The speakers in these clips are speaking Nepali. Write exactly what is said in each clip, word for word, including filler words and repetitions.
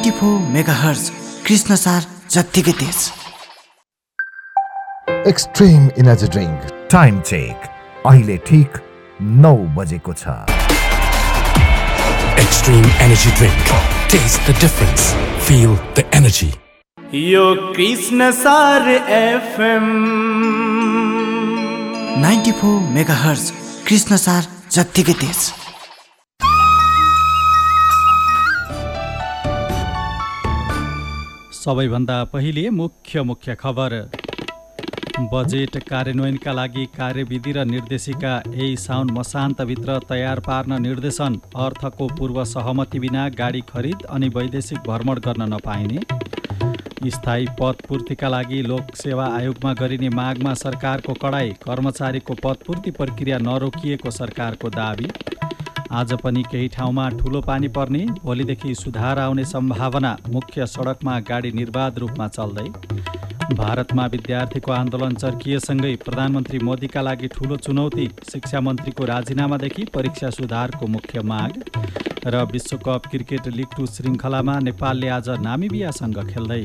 ninety-four megahertz कृष्णसार जत्तिकै तेज। Extreme energy drink time check अहिले ठीक नौ बजेको छ। Extreme energy drink. Taste the difference. Feel the energy. यो Krishnasar FM ninety-four megahertz Krishnasar जत्तिकै तेज। सबैभन्दा पहिले मुख्य मुख्य खबर। बजेट कार्यान्वयनका लागि कार्यविधि र निर्देशिका यही साउन मसान्तभित्र तयार पार्न निर्देशन। अर्थको पूर्व सहमति बिना गाडी खरिद अनि वैदेशिक भ्रमण गर्न नपाइने। स्थायी पद पूर्तिका लागि लोकसेवा आयोगमा गरिने मागमा सरकारको कडाई। कर्मचारीको पद पूर्ति प्रक्रिया नरोकिएको सरकारको दाबी। आज पनि केही ठाउँमा ठुलो पानी पर्ने, भोलिदेखि सुधार आउने सम्भावना। मुख्य सडकमा गाडी निर्बाध रूपमा चल्दै। भारतमा विद्यार्थीको आन्दोलन चर्किएसँगै प्रधानमन्त्री मोदीका लागि ठुलो चुनौती। शिक्षा मन्त्रीको राजीनामादेखि परीक्षा सुधारको मुख्य माग। र विश्वकप क्रिकेट लिग टू श्रृङ्खलामा नेपालले आज नामिबियासँग खेल्दै।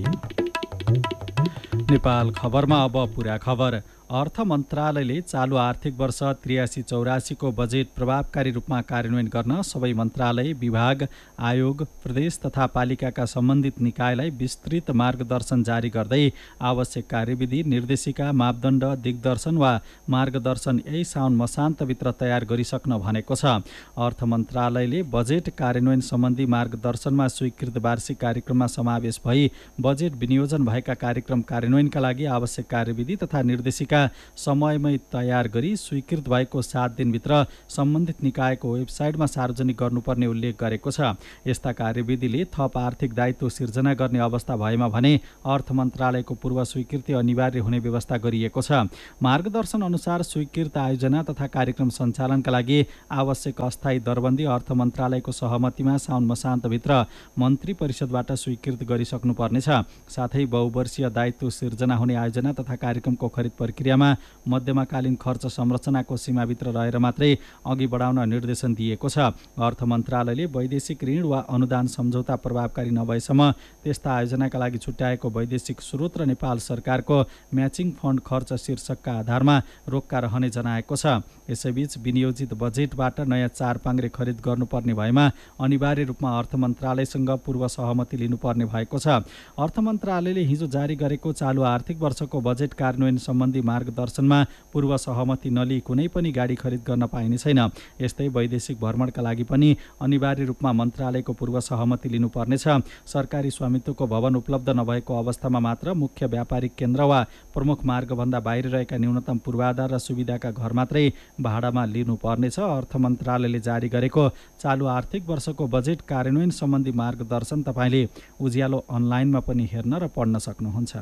नेपाल खबरमा अब पुरा खबर। अर्थ मन्त्रालयले चालु आर्थिक वर्ष त्रियासी चौरासीको बजेट प्रभावकारी रूपमा कार्यान्वयन गर्न सबै मन्त्रालय, विभाग, आयोग, प्रदेश तथा पालिकाका सम्बन्धित निकायलाई विस्तृत मार्गदर्शन जारी गर्दै आवश्यक कार्यविधि, निर्देशिका, मापदण्ड, दिग्दर्शन वा मार्गदर्शन यही साउन मसान्तभित्र तयार गरिसक्न भनेको छ। अर्थ मन्त्रालयले बजेट कार्यान्वयन सम्बन्धी मार्गदर्शनमा स्वीकृत वार्षिक कार्यक्रममा समावेश भई बजेट विनियोजन भएका कार्यक्रम कार्यान्वयनका लागि आवश्यक कार्यविधि तथा निर्देशिका समयमै तयार गरी स्वीकृत भएको सात दिनभित्र सम्बन्धित निकायको वेबसाइटमा सार्वजनिक गर्नुपर्ने उल्लेख गरेको छ। यस्ता कार्यविधिले थप आर्थिक दायित्व सिर्जना गर्ने अवस्था भएमा भने अर्थ मन्त्रालयको पूर्व स्वीकृति अनिवार्य हुने व्यवस्था गरिएको छ। मार्गदर्शन अनुसार स्वीकृत आयोजना तथा कार्यक्रम सञ्चालनका लागि आवश्यक अस्थायी दरबन्दी अर्थ मन्त्रालयको सहमतिमा साउन मसान्तभित्र मन्त्री परिषदबाट स्वीकृत गरिसक्नुपर्नेछ। साथै बहुवर्षीय दायित्व सिर्जना हुने आयोजना तथा कार्यक्रमको खरिद प्रक्रियामा मध्यमकालीन खर्च संरचनाको सीमाभित्र रहेर मात्रै अघि बढाउन निर्देशन दिएको छ। अर्थ मन्त्रालयले वैदेशिक ऋण वा अनुदान सम्झौता प्रभावकारी नभएसम्म त्यस्ता आयोजनाका लागि छुट्याएको वैदेशिक स्रोत र नेपाल सरकारको म्याचिङ फन्ड खर्च शीर्षकका आधारमा रोक्का रहने जनाएको छ। यसैबीच विनियोजित बजेटबाट नयाँ चार पाङ्ग्रे खरिद गर्नुपर्ने भएमा अनिवार्य रूपमा अर्थ मन्त्रालयसँग पूर्व सहमति लिनुपर्ने भएको छ। अर्थ मन्त्रालयले हिजो जारी गरेको चालु आर्थिक वर्षको बजेट कार्यान्वयन सम्बन्धी मार्गदर्शनमा पूर्व सहमति नलिई कुनै पनि गाडी खरिद गर्न पाइने छैन। यस्तै वैदेशिक भ्रमणका लागि पनि अनिवार्य रूपमा मन्त्रालयको पूर्व सहमति लिनुपर्नेछ। सरकारी स्वामित्वको भवन उपलब्ध नभएको अवस्थामा मात्र मुख्य व्यापारिक केन्द्र वा प्रमुख मार्गभन्दा बाहिर रहेका न्यूनतम पूर्वाधार र सुविधाका घर मात्रै भाडामा लिनुपर्नेछ। अर्थ मन्त्रालयले जारी गरेको चालु आर्थिक वर्षको बजेट कार्यान्वयन सम्बन्धी मार्गदर्शन तपाईँले उज्यालो अनलाइनमा पनि हेर्न र पढ्न सक्नुहुन्छ।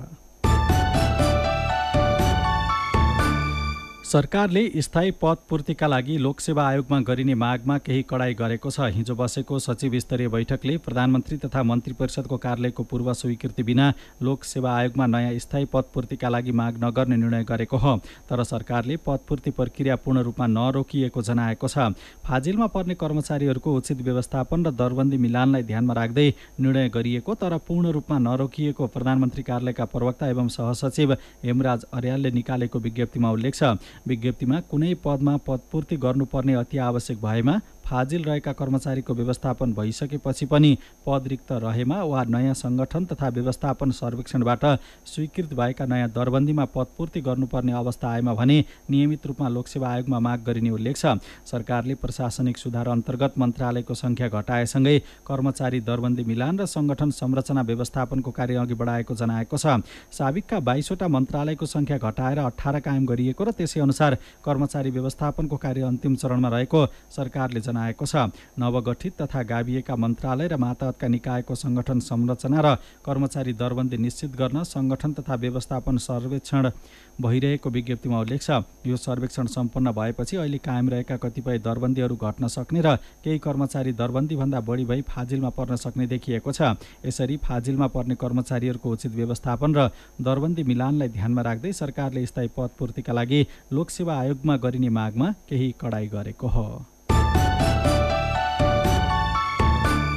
सरकारले स्थायी पद पूर्तिका लागि लोकसेवा आयोगमा गरिने मागमा केही कडाई गरेको छ। हिजो बसेको सचिव स्तरीय बैठकले प्रधानमन्त्री तथा मन्त्री परिषदको कार्यालयको पूर्व स्वीकृति बिना लोकसेवा आयोगमा नयाँ स्थायी पद पूर्तिका लागि माग नगर्ने निर्णय गरेको हो। तर सरकारले पद पूर्ति प्रक्रिया पूर्ण रूपमा नरोकिएको जनाएको छ। फाजिलमा पर्ने कर्मचारीहरूको उचित व्यवस्थापन र दरबन्दी मिलानलाई ध्यानमा राख्दै निर्णय गरिएको, तर पूर्ण रूपमा नरोकिएको प्रधानमन्त्री कार्यालयका प्रवक्ता एवं सहसचिव हेमराज अर्यालले निकालेको विज्ञप्तिमा उल्लेख छ। विज्ञप्तिमा कुनै पदमा पदपूर्ति गर्नुपर्ने अति आवश्यक भएमा, फाजिल रहेका कर्मचारीको व्यवस्थापन भइसकेपछि पनि पद रिक्त रहेमा वा नयाँ सङ्गठन तथा व्यवस्थापन सर्वेक्षणबाट स्वीकृत भएका नयाँ दरबन्दीमा पदपूर्ति गर्नुपर्ने अवस्था आएमा भने नियमित रूपमा लोकसेवा आयोगमा माग गरिने उल्लेख छ। सरकारले प्रशासनिक सुधार अन्तर्गत मन्त्रालयको सङ्ख्या घटाएसँगै कर्मचारी दरबन्दी मिलान र सङ्गठन संरचना व्यवस्थापनको कार्य अघि बढाएको जनाएको छ। साबिकका बाइसवटा मन्त्रालयको सङ्ख्या घटाएर अठार कायम गरिएको र त्यसै अनुसार कर्मचारी व्यवस्थापनको कार्य अन्तिम चरणमा रहेको सरकारले जनाएको आएको छ। नवगठित तथा गाभिएका मन्त्रालय र मातहतका निकायको सङ्गठन संरचना र कर्मचारी दरबन्दी निश्चित गर्न सङ्गठन तथा व्यवस्थापन सर्वेक्षण भइरहेको विज्ञप्तिमा उल्लेख छ। यो सर्वेक्षण सम्पन्न भएपछि अहिले कायम रहेका कतिपय दरबन्दीहरू घट्न सक्ने र केही कर्मचारी दरबन्दीभन्दा बढी भई फाजिलमा पर्न सक्ने देखिएको छ। यसरी फाजिलमा पर्ने कर्मचारीहरूको उचित व्यवस्थापन र दरबन्दी मिलानलाई ध्यानमा राख्दै सरकारले स्थायी पद पूर्तिका लागि लोकसेवा आयोगमा गरिने मागमा केही कडाई गरेको हो।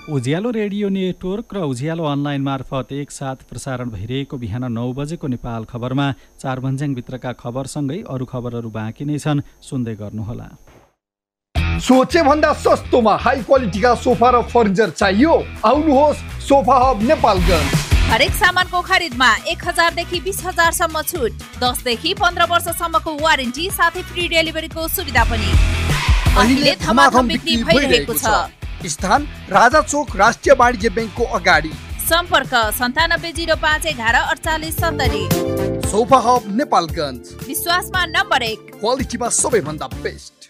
उज्यालो रेडियो नेटवर्क र उज्यालो अनलाइन मार्फत एकसाथ प्रसारण भइरहेको बिहान नौ बजेको नेपाल खबरमा चार भन्ज्याङभित्रका खबरसँगै अरू खबरहरू बाँकी नै छन्, सुन्दै गर्नुहोला। सोचे भन्दा सस्तोमा हाई क्वालिटीका सोफा र फर्निचर चाहियो? आउनुहोस् सोफा हब नेपालगञ्ज। हरेक सामानको खरिदमा एक हजारदेखि बिस हजारसम्म छुट, दसदेखि पन्ध्र वर्षसम्मको वारेन्टी साथै फ्री डेलिभरीको सुविधा पनि। अहिले धमाधम बिक्री भइरहेको छ। स्थान राजा चोक राष्ट्रिय वाणिज्य ब्याङ्कको अगाडि। सम्पर्क सन्तानब्बे जिरो पाँच एघार अडचालिस सत्तरी। सोफा हब नेपालगञ्ज, विश्वासमा नम्बर एक, क्वालिटीमा सबैभन्दा बेस्ट।